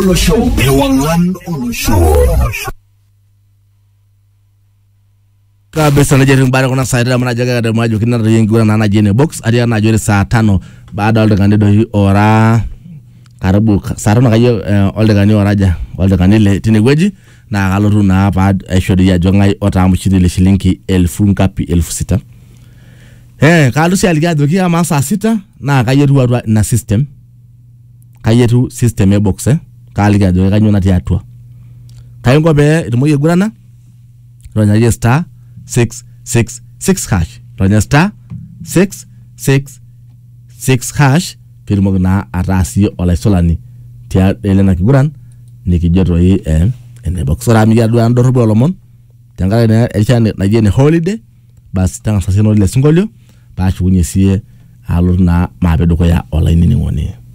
Olosho. Ewangan Olosho. Kabisa najeri mbara kuna saida manajaga da majo kinara yengi wana na jene box adia na jori saa 5 baada olde kandido hi ora karibu sarona kayo olde kani oraja olde kanile tinigweji na kalotu na pad eshodi ya jongai otamu chidile shilingi 1000 ngapi 6000 kalusi aligado kia masa 6 na kayetu watu na system kayetu system e box kaligado kanyona tiatua kayongo be itumoye gurana ronya star 666 hash ronya star 666 hash pirmogna arasi ola solani tia elena kiguran nikijoto yi ene box ora mi yadu andoro bolomon tangale na elchane na jene holiday bas tanga saseno le singolio ba chunyesie alurna mabedo ko ya online ni ngoni